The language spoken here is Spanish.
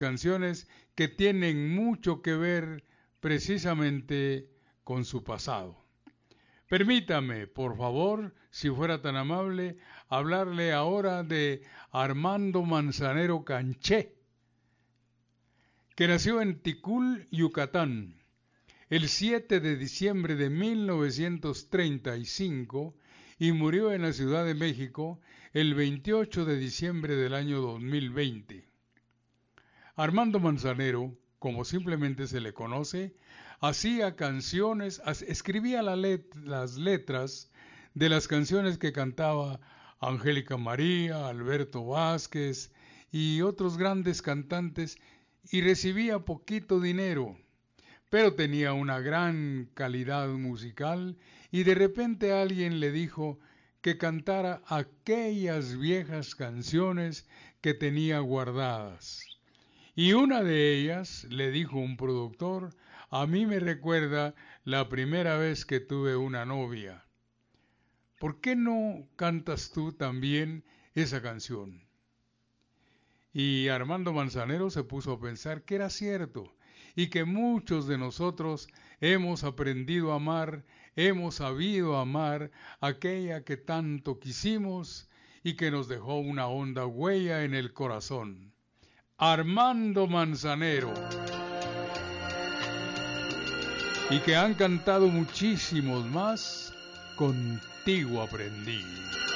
canciones que tienen mucho que ver precisamente con su pasado. Permítame, por favor, si fuera tan amable, hablarle ahora de Armando Manzanero Canché, que nació en Ticul, Yucatán, el 7 de diciembre de 1935 y murió en la Ciudad de México el 28 de diciembre del año 2020. Armando Manzanero, como simplemente se le conoce, hacía canciones, escribía las letras de las canciones que cantaba Angélica María, Alberto Vázquez y otros grandes cantantes y recibía poquito dinero, pero tenía una gran calidad musical y de repente alguien le dijo que cantara aquellas viejas canciones que tenía guardadas. Y una de ellas, le dijo un productor, a mí me recuerda la primera vez que tuve una novia. ¿Por qué no cantas tú también esa canción? Y Armando Manzanero se puso a pensar que era cierto y que muchos de nosotros hemos aprendido a amar, hemos sabido amar aquella que tanto quisimos y que nos dejó una honda huella en el corazón. Armando Manzanero, y que han cantado muchísimos más, Contigo aprendí.